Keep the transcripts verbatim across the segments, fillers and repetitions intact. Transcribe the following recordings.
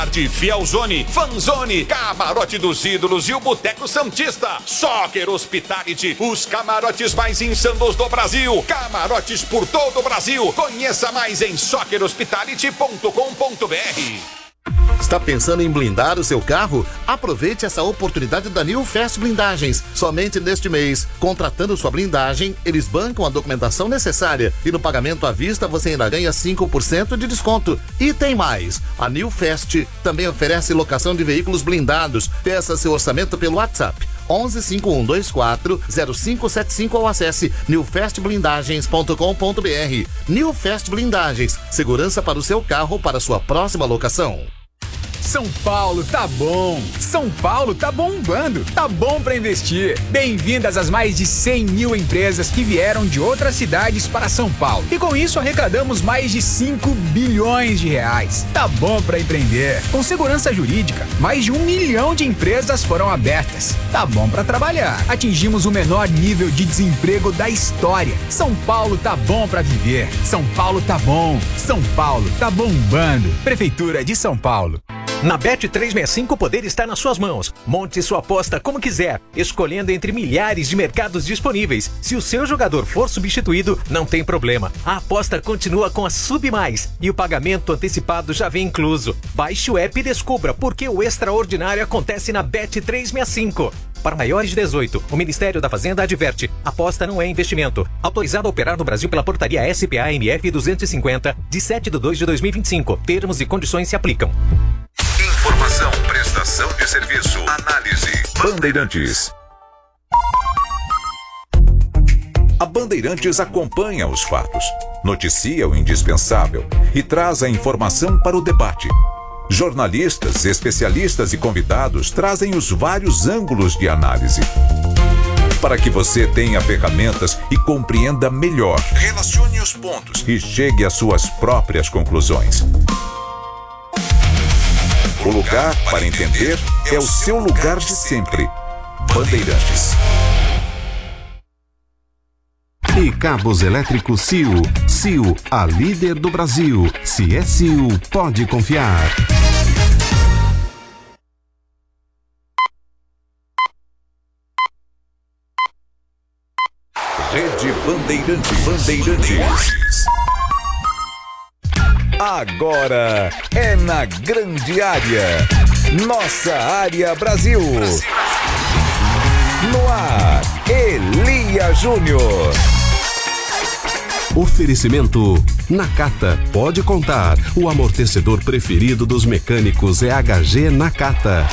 de Fielzone, Fanzone, Camarote dos Ídolos e o Boteco Santista. Soccer Hospitality, os camarotes mais insanos do Brasil. Camarotes por todo o Brasil. Conheça mais em soccer hospitality ponto com ponto br. Está pensando em blindar o seu carro? Aproveite essa oportunidade da New Fast Blindagens. Somente neste mês, contratando sua blindagem, eles bancam a documentação necessária e no pagamento à vista você ainda ganha cinco por cento de desconto. E tem mais, a New Fast também oferece locação de veículos blindados. Peça seu orçamento pelo WhatsApp onze cinco um dois quatro zero cinco sete cinco ou acesse new fast blindagens ponto com ponto br. New Fast Blindagens, segurança para o seu carro para sua próxima locação. São Paulo tá bom, São Paulo tá bombando, tá bom pra investir. Bem-vindas às mais de cem mil empresas que vieram de outras cidades para São Paulo. E com isso arrecadamos mais de cinco bilhões de reais. Tá bom pra empreender. Com segurança jurídica, mais de um milhão de empresas foram abertas. Tá bom pra trabalhar. Atingimos o menor nível de desemprego da história. São Paulo tá bom pra viver. São Paulo tá bom. São Paulo tá bombando. Prefeitura de São Paulo. Na Bet trezentos e sessenta e cinco o poder está nas suas mãos. Monte sua aposta como quiser, escolhendo entre milhares de mercados disponíveis. Se o seu jogador for substituído, não tem problema. A aposta continua com a Sub Mais e o pagamento antecipado já vem incluso. Baixe o app e descubra por que o extraordinário acontece na Bet trezentos e sessenta e cinco. Para maiores de dezoito, o Ministério da Fazenda adverte: aposta não é investimento. Autorizado a operar no Brasil pela portaria S P A M F duzentos e cinquenta, de sete de dois de dois mil e vinte e cinco. Termos e condições se aplicam. Informação, prestação de serviço, análise. Bandeirantes. A Bandeirantes acompanha os fatos, noticia o indispensável e traz a informação para o debate. Jornalistas, especialistas e convidados trazem os vários ângulos de análise, para que você tenha ferramentas e compreenda melhor. Relacione os pontos e chegue às suas próprias conclusões. O lugar para entender é o seu lugar de sempre. Bandeirantes. E cabos elétricos C I U. C I U, a líder do Brasil. Se é C I U, pode confiar. Rede Bandeirantes. Bandeirantes. Agora é na grande área. Nossa área Brasil. No ar, Elia Júnior. Oferecimento Nakata. Pode contar. O amortecedor preferido dos mecânicos é H G Nakata.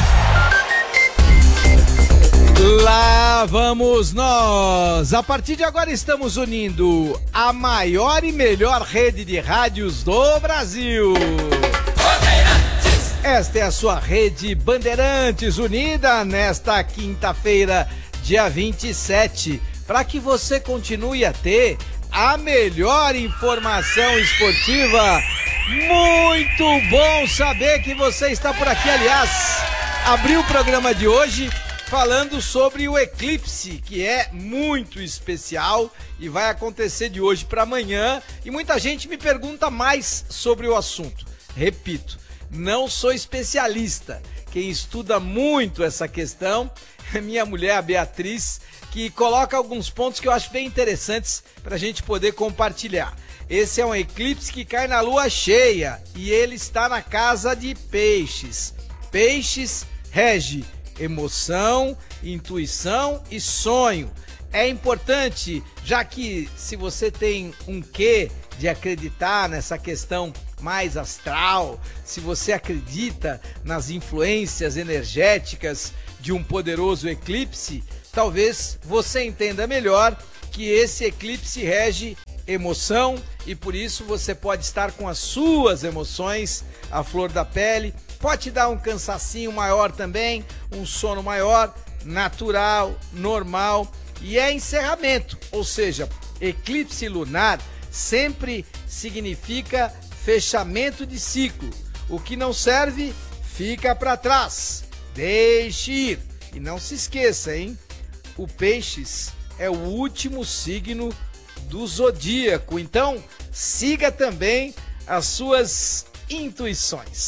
Lá vamos nós! A partir de agora estamos unindo a maior e melhor rede de rádios do Brasil. Bandeirantes! Esta é a sua rede Bandeirantes, unida nesta quinta-feira, dia vinte e sete, para que você continue a ter a melhor informação esportiva. Muito bom saber que você está por aqui. Aliás, abri o programa de hoje falando sobre o eclipse, que é muito especial e vai acontecer de hoje para amanhã, e muita gente me pergunta mais sobre o assunto. Repito, não sou especialista. Quem estuda muito essa questão é minha mulher, a Beatriz, que coloca alguns pontos que eu acho bem interessantes para a gente poder compartilhar. Esse é um eclipse que cai na lua cheia e ele está na casa de Peixes. Peixes rege emoção, intuição e sonho. É importante, já que se você tem um quê de acreditar nessa questão mais astral, se você acredita nas influências energéticas de um poderoso eclipse, talvez você entenda melhor que esse eclipse rege emoção e por isso você pode estar com as suas emoções à flor da pele. Pode te dar um cansacinho maior também, um sono maior, natural, normal. E é encerramento, ou seja, eclipse lunar sempre significa fechamento de ciclo. O que não serve, fica para trás. Deixe ir. E não se esqueça, hein? O Peixes é o último signo do zodíaco. Então, siga também as suas intuições.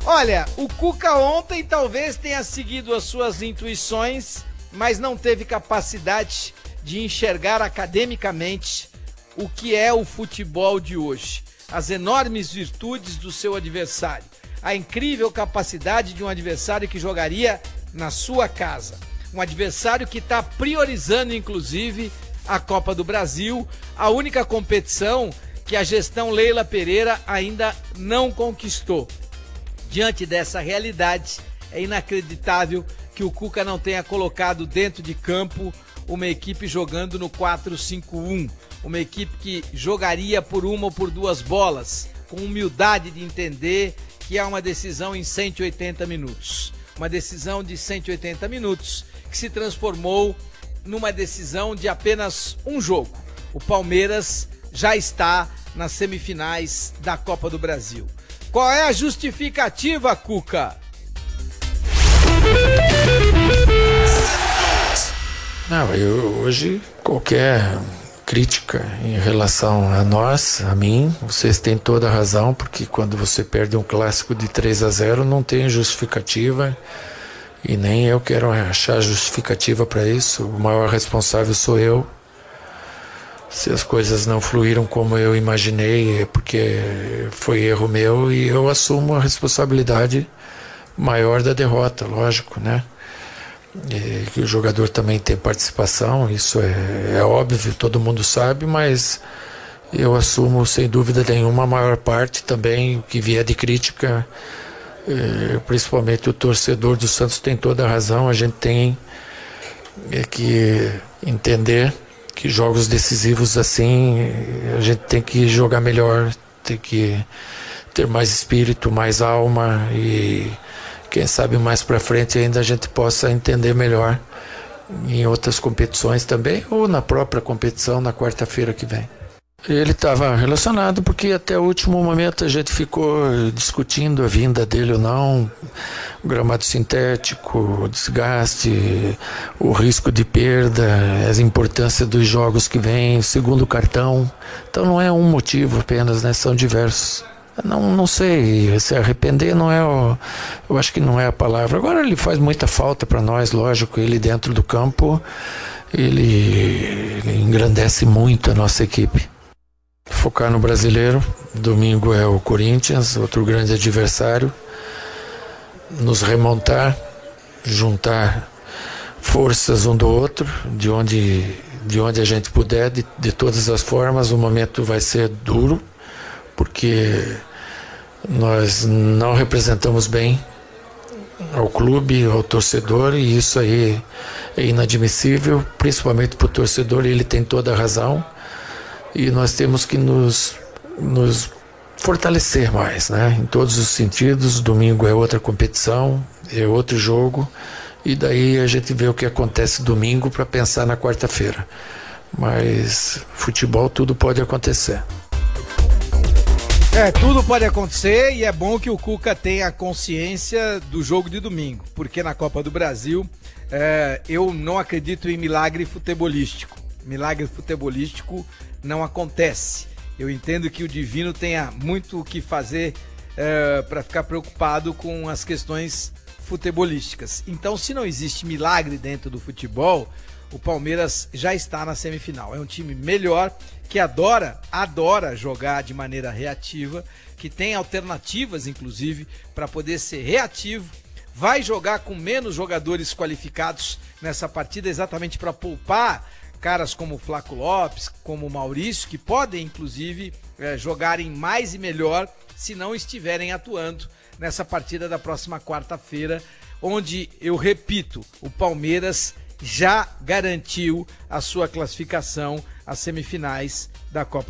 Olha, o Cuca ontem talvez tenha seguido as suas intuições, mas não teve capacidade de enxergar academicamente o que é o futebol de hoje. As enormes virtudes do seu adversário. A incrível capacidade de um adversário que jogaria na sua casa. Um adversário que está priorizando, inclusive, a Copa do Brasil, a única competição que a gestão Leila Pereira ainda não conquistou. Diante dessa realidade, é inacreditável que o Cuca não tenha colocado dentro de campo uma equipe jogando no quatro cinco um, uma equipe que jogaria por uma ou por duas bolas, com humildade de entender que é uma decisão em cento e oitenta minutos. Uma decisão de cento e oitenta minutos que se transformou numa decisão de apenas um jogo. O Palmeiras já está nas semifinais da Copa do Brasil. Qual é a justificativa, Cuca? Não, eu hoje qualquer crítica em relação a nós, a mim, vocês têm toda a razão, porque quando você perde um clássico de três a zero não tem justificativa e nem eu quero achar justificativa para isso. O maior responsável sou eu. Se as coisas não fluíram como eu imaginei, é porque foi erro meu e eu assumo a responsabilidade maior da derrota, lógico, né? E que o jogador também tem participação, isso é, é óbvio, todo mundo sabe, mas eu assumo sem dúvida nenhuma a maior parte também, o que vier de crítica, é, principalmente o torcedor do Santos tem toda a razão, a gente tem é, que entender que jogos decisivos assim, a gente tem que jogar melhor, tem que ter mais espírito, mais alma e quem sabe mais para frente ainda a gente possa entender melhor em outras competições também ou na própria competição na quarta-feira que vem. Ele estava relacionado porque até o último momento a gente ficou discutindo a vinda dele ou não, o gramado sintético, o desgaste, o risco de perda, a importância dos jogos que vêm, o segundo cartão. Então não é um motivo apenas, né? São diversos. Não, não sei, se arrepender não é o, eu acho que não é a palavra. Agora ele faz muita falta para nós, lógico, ele dentro do campo, ele, ele engrandece muito a nossa equipe. Focar no brasileiro, domingo é o Corinthians, outro grande adversário, nos remontar, juntar forças um do outro, de onde, de onde a gente puder, de, de todas as formas. O momento vai ser duro, porque nós não representamos bem ao clube, ao torcedor, e isso aí é inadmissível, principalmente para o torcedor, e ele tem toda a razão, e nós temos que nos, nos fortalecer mais, né? Em todos os sentidos. Domingo é outra competição, é outro jogo, e daí a gente vê o que acontece domingo para pensar na quarta-feira. Mas futebol, tudo pode acontecer. É, tudo pode acontecer e é bom que o Cuca tenha consciência do jogo de domingo, porque na Copa do Brasil é, eu não acredito em milagre futebolístico. Milagre futebolístico não acontece. Eu entendo que o divino tenha muito o que fazer é, para ficar preocupado com as questões futebolísticas. Então, se não existe milagre dentro do futebol, o Palmeiras já está na semifinal. É um time melhor, que adora, adora jogar de maneira reativa, que tem alternativas, inclusive, para poder ser reativo. Vai jogar com menos jogadores qualificados nessa partida, exatamente para poupar caras como o Flaco Lopes, como o Maurício, que podem, inclusive, é, jogarem mais e melhor se não estiverem atuando nessa partida da próxima quarta-feira, onde, eu repito, o Palmeiras já garantiu a sua classificação às semifinais da Copa